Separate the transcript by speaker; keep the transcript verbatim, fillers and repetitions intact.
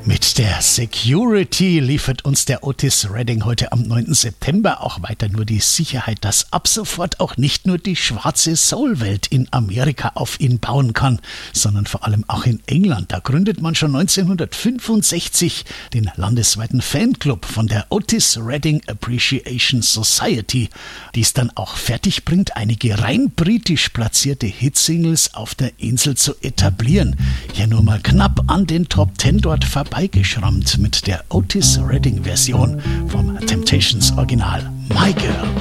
Speaker 1: Mit der Security liefert uns der Otis Redding heute am neunten September auch weiter nur die Sicherheit, dass ab sofort auch nicht nur die schwarze Soul-Welt in Amerika auf ihn bauen kann, sondern vor allem auch in England. Da gründet man schon neunzehnhundertfünfundsechzig den landesweiten Fanclub von der Otis Redding Appreciation Society, die es dann auch fertig bringt, einige rein britisch platzierte Hitsingles auf der Insel zu etablieren. Ja, nur mal knapp an den Top Ten dort vorbeigeschrammt mit der Otis Redding Version vom Temptations Original My Girl.